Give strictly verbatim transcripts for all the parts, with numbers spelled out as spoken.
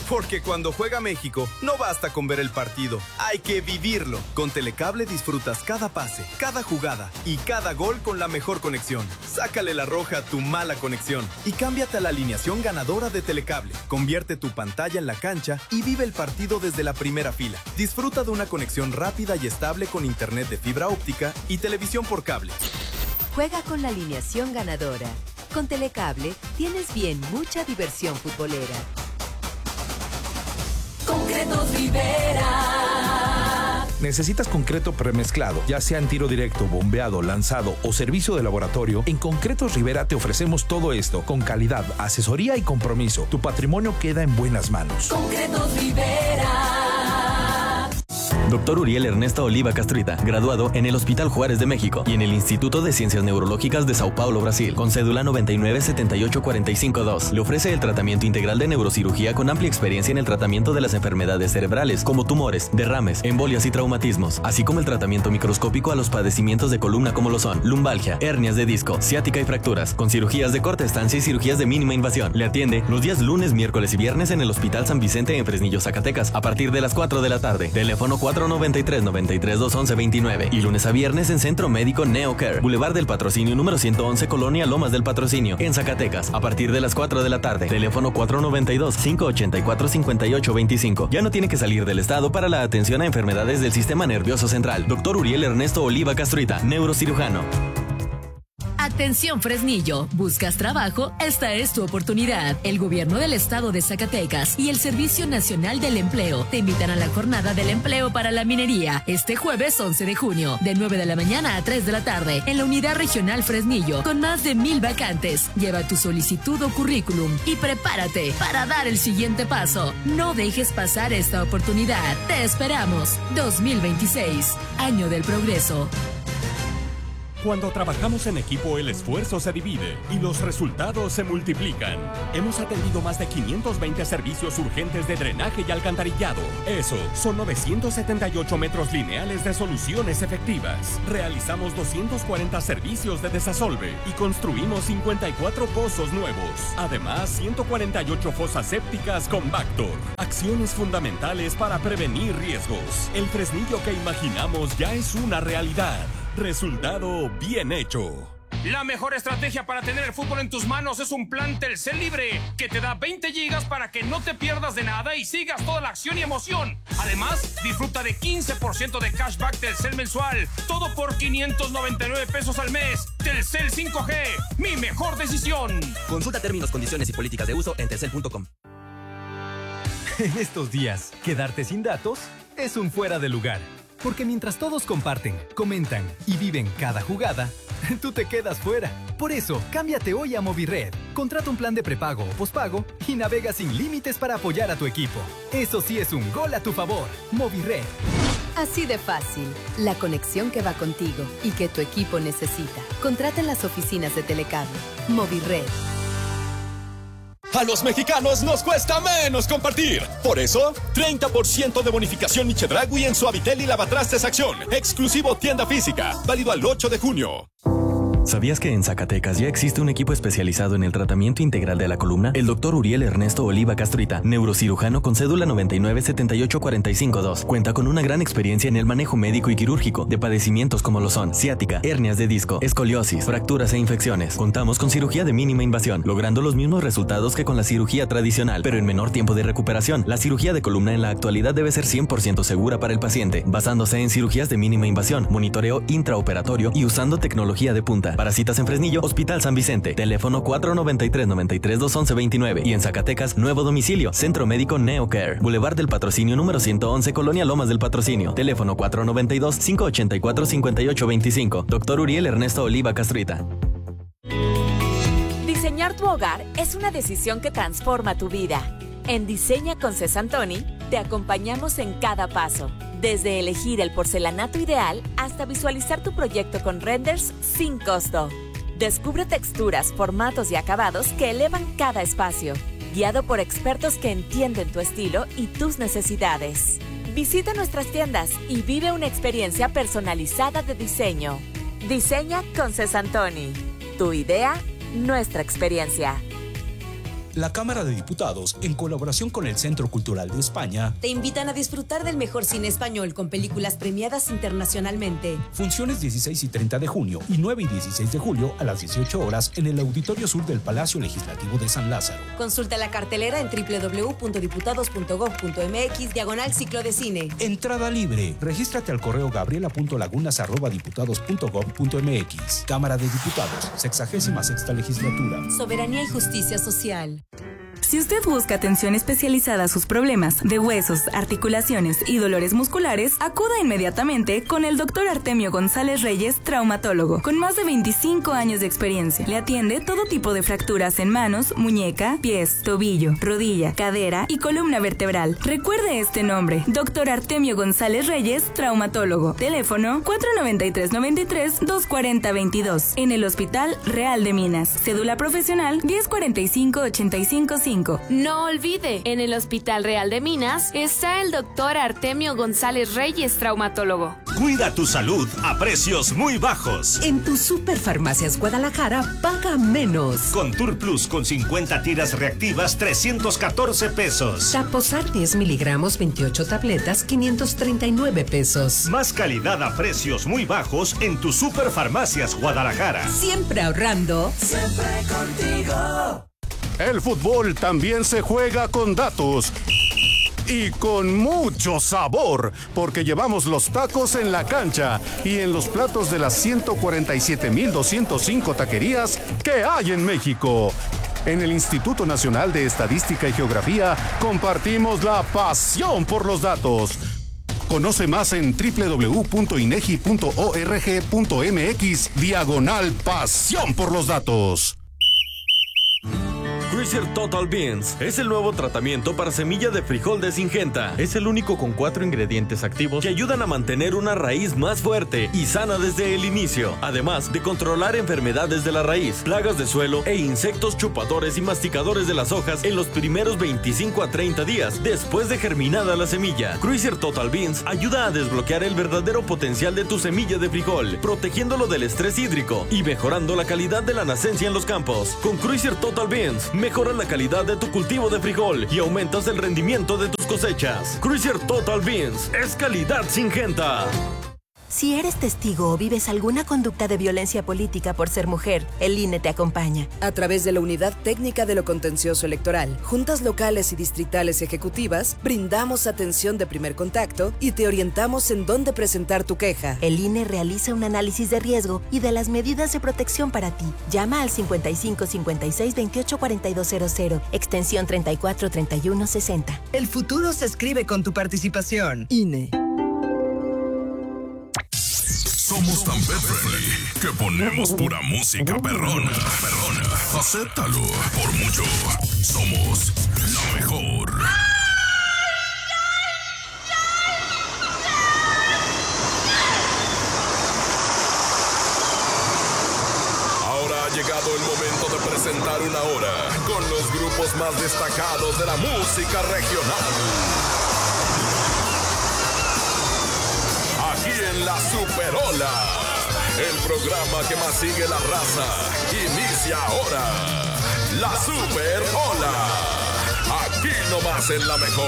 Porque cuando juega México, no basta con ver el partido, hay que vivirlo. Con Telecable disfrutas cada pase, cada jugada y cada gol con la mejor conexión. Sácale la roja a tu mala conexión y cámbiate a la alineación ganadora de Telecable. Convierte tu pantalla en la cancha y vive el partido desde la primera fila. Disfruta de una conexión rápida y estable con internet de fibra óptica y televisión por cable. Juega con la alineación ganadora. Con Telecable tienes bien mucha diversión futbolera. Concretos Rivera. ¿Necesitas concreto premezclado, ya sea en tiro directo, bombeado, lanzado o servicio de laboratorio? En Concretos Rivera te ofrecemos todo esto con calidad, asesoría y compromiso. Tu patrimonio queda en buenas manos. Concretos Rivera. Doctor Uriel Ernesto Oliva Castruita, graduado en el Hospital Juárez de México y en el Instituto de Ciencias Neurológicas de Sao Paulo, Brasil, con cédula noventa y nueve setenta y ocho cuarenta y cinco dos. Le ofrece el tratamiento integral de neurocirugía con amplia experiencia en el tratamiento de las enfermedades cerebrales, como tumores, derrames, embolias y traumatismos, así como el tratamiento microscópico a los padecimientos de columna como lo son lumbalgia, hernias de disco, ciática y fracturas, con cirugías de corta estancia y cirugías de mínima invasión. Le atiende los días lunes, miércoles y viernes en el Hospital San Vicente en Fresnillo, Zacatecas, a partir de las cuatro de la tarde. Teléfono cuatro noventa y tres noventa y tres dos once veintinueve y lunes a viernes en Centro Médico NeoCare, Boulevard del Patrocinio número ciento once, Colonia Lomas del Patrocinio, en Zacatecas, a partir de las cuatro de la tarde. Teléfono cuatro noventa y dos cinco ochenta y cuatro cincuenta y ocho veinticinco. Ya no tiene que salir del estado para la atención a enfermedades del sistema nervioso central. Doctor Uriel Ernesto Oliva Castruita, neurocirujano. Atención Fresnillo, ¿buscas trabajo? Esta es tu oportunidad. El gobierno del estado de Zacatecas y el Servicio Nacional del Empleo te invitan a la jornada del empleo para la minería este jueves once de junio, de nueve de la mañana a tres de la tarde, en la Unidad Regional Fresnillo, con más de mil vacantes. Lleva tu solicitud o currículum y prepárate para dar el siguiente paso. No dejes pasar esta oportunidad. Te esperamos. dos mil veintiséis, Año del Progreso. Cuando trabajamos en equipo, el esfuerzo se divide y los resultados se multiplican. Hemos atendido más de quinientos veinte servicios urgentes de drenaje y alcantarillado. Eso son novecientos setenta y ocho metros lineales de soluciones efectivas. Realizamos doscientos cuarenta servicios de desasolve y construimos cincuenta y cuatro pozos nuevos. Además, ciento cuarenta y ocho fosas sépticas con Bactor. Acciones fundamentales para prevenir riesgos. El Fresnillo que imaginamos ya es una realidad. Resultado bien hecho. La mejor estrategia para tener el fútbol en tus manos es un plan Telcel Libre que te da veinte gigas para que no te pierdas de nada y sigas toda la acción y emoción. Además, disfruta de quince por ciento de cashback Telcel mensual. Todo por quinientos noventa y nueve pesos al mes. Telcel cinco G, mi mejor decisión. Consulta términos, condiciones y políticas de uso en telcel punto com. En estos días, quedarte sin datos es un fuera de lugar. Porque mientras todos comparten, comentan y viven cada jugada, tú te quedas fuera. Por eso, cámbiate hoy a Movirred. Contrata un plan de prepago o pospago y navega sin límites para apoyar a tu equipo. Eso sí es un gol a tu favor. Movirred. Así de fácil. La conexión que va contigo y que tu equipo necesita. Contrata en las oficinas de Telecable. Movirred. A los mexicanos nos cuesta menos compartir. Por eso, treinta por ciento de bonificación Chedraui en Suavitel y Lavatrastes Acción. Exclusivo tienda física. Válido al ocho de junio. ¿Sabías que en Zacatecas ya existe un equipo especializado en el tratamiento integral de la columna? El doctor Uriel Ernesto Oliva Castruita, neurocirujano con cédula noventa y nueve setenta y ocho cuarenta y cinco dos. Cuenta con una gran experiencia en el manejo médico y quirúrgico de padecimientos como lo son ciática, hernias de disco, escoliosis, fracturas e infecciones. Contamos con cirugía de mínima invasión, logrando los mismos resultados que con la cirugía tradicional, pero en menor tiempo de recuperación. La cirugía de columna en la actualidad debe ser cien por ciento segura para el paciente, basándose en cirugías de mínima invasión, monitoreo intraoperatorio y usando tecnología de punta. Para citas en Fresnillo, Hospital San Vicente, teléfono cuatro noventa y tres noventa y tres dos once veintinueve y en Zacatecas, nuevo domicilio, Centro Médico NeoCare, Boulevard del Patrocinio número ciento once, Colonia Lomas del Patrocinio, teléfono cuatro noventa y dos cinco ochenta y cuatro cincuenta y ocho veinticinco. Doctor Uriel Ernesto Oliva Castruita. Diseñar tu hogar es una decisión que transforma tu vida. En Diseña con Cesantoni te acompañamos en cada paso, desde elegir el porcelanato ideal hasta visualizar tu proyecto con renders sin costo. Descubre texturas, formatos y acabados que elevan cada espacio, guiado por expertos que entienden tu estilo y tus necesidades. Visita nuestras tiendas y vive una experiencia personalizada de diseño. Diseña con Cesantoni. Tu idea, nuestra experiencia. La Cámara de Diputados, en colaboración con el Centro Cultural de España, te invitan a disfrutar del mejor cine español con películas premiadas internacionalmente. Funciones dieciséis y treinta de junio y nueve y dieciséis de julio a las dieciocho horas en el Auditorio Sur del Palacio Legislativo de San Lázaro. Consulta la cartelera en doble u doble u doble u punto diputados punto gob punto eme equis diagonal ciclo de cine. Entrada libre. Regístrate al correo gabriela punto lagunas arroba diputados punto gob punto eme equis. Cámara de Diputados, sexagésima sexta legislatura. Soberanía y justicia social. Si usted busca atención especializada a sus problemas de huesos, articulaciones y dolores musculares, acuda inmediatamente con el doctor Artemio González Reyes, traumatólogo, con más de veinticinco años de experiencia. Le atiende todo tipo de fracturas en manos, muñeca, pies, tobillo, rodilla, cadera y columna vertebral. Recuerde este nombre, doctor Artemio González Reyes, traumatólogo. Teléfono cuatro noventa y tres noventa y tres, dos cuarenta veintidós, en el Hospital Real de Minas. Cédula profesional diez cuarenta y cinco ochenta y cinco cinco. No olvide, en el Hospital Real de Minas está el doctor Artemio González Reyes, traumatólogo. Cuida tu salud a precios muy bajos. En tu Superfarmacias Guadalajara, paga menos. Con Tour Plus con cincuenta tiras reactivas, trescientos catorce pesos. Taposar diez miligramos, veintiocho tabletas, quinientos treinta y nueve pesos. Más calidad a precios muy bajos en tu Superfarmacias Guadalajara. Siempre ahorrando. Siempre contigo. El fútbol también se juega con datos y con mucho sabor, porque llevamos los tacos en la cancha y en los platos de las ciento cuarenta y siete mil doscientos cinco taquerías que hay en México. En el Instituto Nacional de Estadística y Geografía compartimos la pasión por los datos. Conoce más en doble u doble u doble u punto inegi punto org punto mx diagonal pasión por los datos. Cruiser Total Beans es el nuevo tratamiento para semilla de frijol de Syngenta. Es el único con cuatro ingredientes activos que ayudan a mantener una raíz más fuerte y sana desde el inicio, además de controlar enfermedades de la raíz, plagas de suelo e insectos chupadores y masticadores de las hojas en los primeros veinticinco a treinta días después de germinada la semilla. Cruiser Total Beans ayuda a desbloquear el verdadero potencial de tu semilla de frijol, protegiéndolo del estrés hídrico y mejorando la calidad de la nacencia en los campos. Con Cruiser Total Beans, mejoras la calidad de tu cultivo de frijol y aumentas el rendimiento de tus cosechas. Cruiser Total Beans es calidad Syngenta. Si eres testigo o vives alguna conducta de violencia política por ser mujer, el I N E te acompaña. A través de la Unidad Técnica de lo Contencioso Electoral, juntas locales y distritales ejecutivas, brindamos atención de primer contacto y te orientamos en dónde presentar tu queja. El I N E realiza un análisis de riesgo y de las medidas de protección para ti. Llama al cincuenta y cinco cincuenta y seis veintiocho cuarenta y dos cero cero, extensión treinta y cuatro treinta y uno sesenta. El futuro se escribe con tu participación. I N E. Somos tan pet friendly que ponemos pura música perrona. Perrona. Acéptalo. Por mucho. Somos la mejor. Ahora ha llegado el momento de presentar una hora con los grupos más destacados de la música regional. Aquí en la Superola, el programa que más sigue la raza, inicia ahora. La Superola, aquí nomás en la mejor.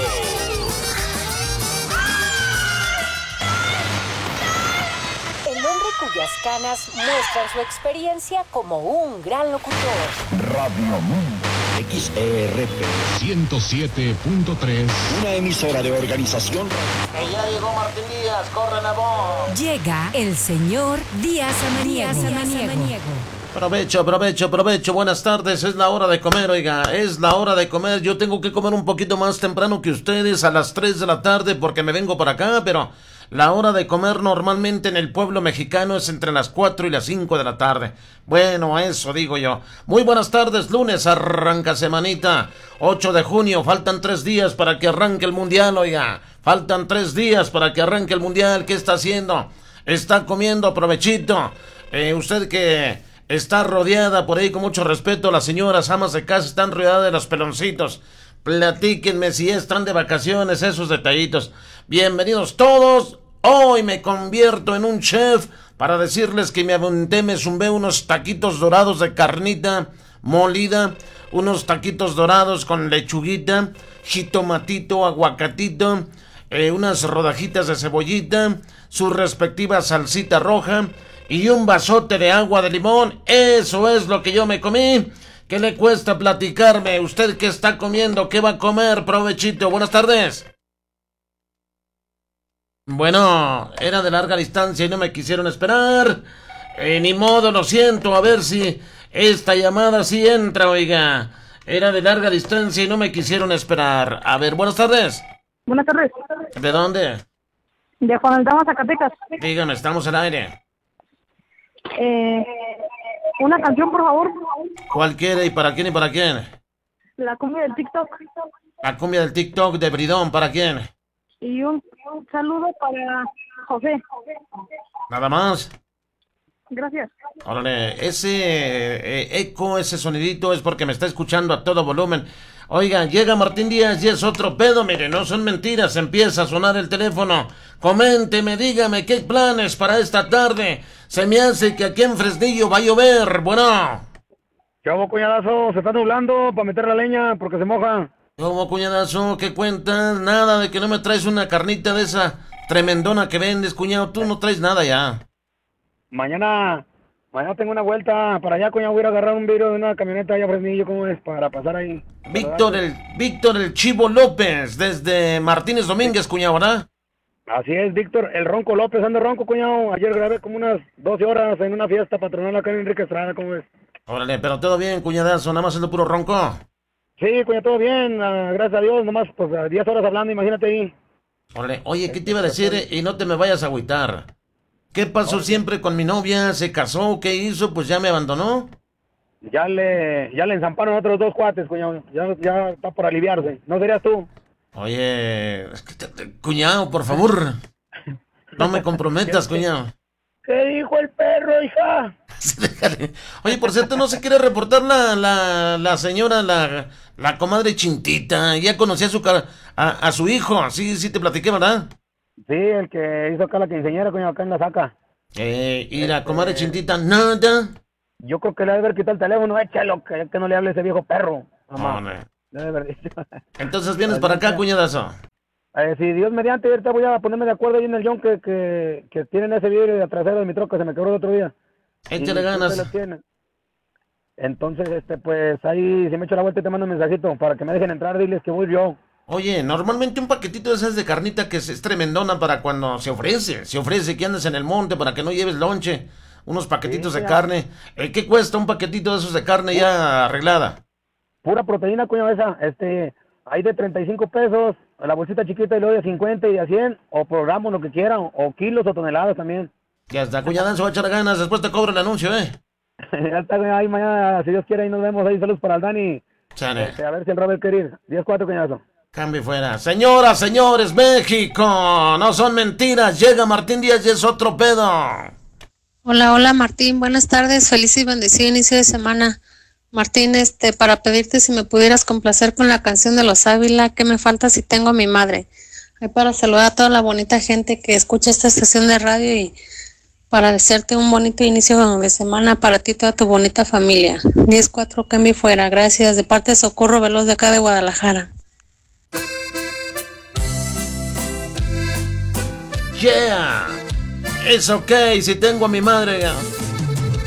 El hombre cuyas canas muestran su experiencia como un gran locutor. Radio Mundo X E R P ciento siete punto tres, una emisora de organización. Que ya llegó Martín Díaz, corren a vos. Llega el señor Díaz Amaniego. Aprovecho, aprovecho, aprovecho. Buenas tardes, es la hora de comer, oiga, es la hora de comer. Yo tengo que comer un poquito más temprano que ustedes, a las tres de la tarde, porque me vengo por acá, pero la hora de comer normalmente en el pueblo mexicano es entre las cuatro y las cinco de la tarde. Bueno, eso digo yo. Muy buenas tardes, lunes, arranca semanita, ocho de junio, faltan tres días para que arranque el mundial, oiga. Faltan tres días para que arranque el mundial. ¿Qué está haciendo? Está comiendo, provechito. Eh, usted que está rodeada por ahí, con mucho respeto, las señoras amas de casa están rodeadas de los peloncitos. Platíquenme si están de vacaciones, esos detallitos. Bienvenidos todos. Hoy me convierto en un chef para decirles que me aventé, me zumbé unos taquitos dorados de carnita molida, unos taquitos dorados con lechuguita, jitomatito, aguacatito, eh, unas rodajitas de cebollita, su respectiva salsita roja y un vasote de agua de limón. Eso es lo que yo me comí. ¿Qué le cuesta platicarme? ¿Usted qué está comiendo? ¿Qué va a comer? Provechito. Buenas tardes. Bueno, era de larga distancia y no me quisieron esperar. Eh, ni modo, lo siento. A ver si esta llamada sí entra, oiga. Era de larga distancia y no me quisieron esperar. A ver, buenas tardes. Buenas tardes. ¿De dónde? De Juan Aldama, Zacatecas. Dígame, estamos al aire. Eh, una canción, por favor. ¿Cuál quiere y para quién y para quién? La cumbia del TikTok. La cumbia del TikTok de Bridón, ¿para quién? Y un, un saludo para José. Nada más. Gracias. Órale, ese eh, eco, ese sonidito es porque me está escuchando a todo volumen. Oiga, llega Martín Díaz y es otro pedo, mire, no son mentiras, empieza a sonar el teléfono. Coménteme, dígame, ¿qué planes para esta tarde? Se me hace que aquí en Fresnillo va a llover, bueno. ¿Qué hago, cuñadazo? Se está nublando para meter la leña porque se moja. ¿Cómo, cuñadazo? ¿Qué cuentas? Nada de que no me traes una carnita de esa tremendona que vendes, cuñado. Tú no traes nada ya. Mañana, mañana tengo una vuelta para allá, cuñado. Voy a ir a agarrar un vidrio de una camioneta allá a Fresnillo, ¿cómo es? Para pasar ahí. Víctor el, Víctor el Chivo López, desde Martínez Domínguez, cuñado, ¿verdad? Así es, Víctor, el Ronco López, ando ronco, cuñado. Ayer grabé como unas doce horas en una fiesta patronal acá en Enrique Estrada, ¿cómo es? Órale, pero todo bien, cuñadazo, nada más es lo puro ronco. Sí, cuñado, todo bien, uh, gracias a Dios, nomás pues diez horas hablando, imagínate ahí. Órale, oye, ¿qué te iba a decir? Y no te me vayas a agüitar. ¿Qué pasó Órale. siempre con mi novia? ¿Se casó? ¿Qué hizo? Pues ya me abandonó. Ya le, ya le enzamparon otros dos cuates, cuñado, ya, ya está por aliviarse, ¿no serías tú? Oye, cuñado, por favor, no me comprometas, cuñado. ¿Qué dijo el perro, hija? Oye, por cierto, ¿no se quiere reportar la, la, la señora, la, la comadre Chintita? Ya conocí a su, a, a su hijo, sí, sí te platiqué, ¿verdad? Sí, el que hizo acá la quinceañera, cuñado, acá en la saca. Eh, y la comadre Chintita, nada. Yo creo que le debe haber quitado el teléfono, échalo, que, que no le hable a ese viejo perro. Mamá. No, no. Entonces vienes para acá, cuñadazo. Eh, si Dios mediante, ahorita voy a ponerme de acuerdo ahí en el John que, que, que tienen ese vidrio de trasero de mi troca, se me quebró el otro día. Échale ganas. Entonces, este, pues ahí, si me echo la vuelta y te mando un mensajito para que me dejen entrar, diles que voy yo. Oye, normalmente un paquetito de esas de carnita que es tremendona para cuando se ofrece, se ofrece que andes en el monte para que no lleves lonche, unos paquetitos sí, de carne. Eh, ¿Qué cuesta un paquetito de esos de carne ya arreglada? Pura proteína, cuñado, esa, este, hay de treinta y cinco pesos, la bolsita chiquita y luego de cincuenta y de cien, o programos lo que quieran, o kilos o toneladas también. Ya está, cuñadazo, va a echar ganas, después te cobro el anuncio, ¿eh? Ya está, ahí mañana, si Dios quiere, ahí nos vemos, ahí saludos para el Dani. Este, a ver si el Robert quiere ir, diez cuatro, cuñadazo. Cambio fuera. Señoras, señores, México, no son mentiras, llega Martín Díaz y es otro pedo. Hola, hola Martín, buenas tardes, feliz y bendecido inicio de semana. Martín, este, para pedirte si me pudieras complacer con la canción de los Ávila, ¿qué me falta si tengo a mi madre? Ahí para saludar a toda la bonita gente que escucha esta estación de radio y para desearte un bonito inicio de semana para ti y toda tu bonita familia. diez cuatro, cambio fuera, gracias, de parte de Socorro Veloz de acá de Guadalajara. Yeah, es ok si tengo a mi madre.